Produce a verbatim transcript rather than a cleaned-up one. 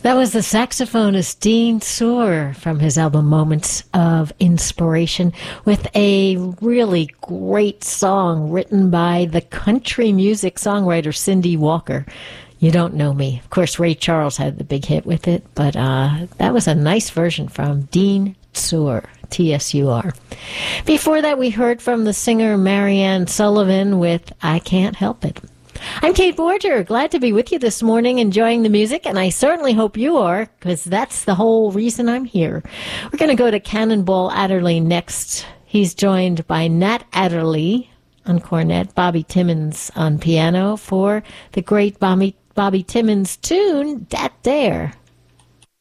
That was the saxophonist Dean Suhr from his album Moments of Inspiration with a really great song written by the country music songwriter Cindy Walker. You Don't Know Me. Of course, Ray Charles had the big hit with it, but uh, that was a nice version from Dean Suhr, T S U R. Before that, we heard from the singer Marianne Sullivan with I Can't Help It. I'm Kate Borger, glad to be with you this morning, enjoying the music, and I certainly hope you are, because that's the whole reason I'm here. We're going to go to Cannonball Adderley next. He's joined by Nat Adderley on cornet, Bobby Timmons on piano for the great Bobby, Bobby Timmons tune, Dat Dare.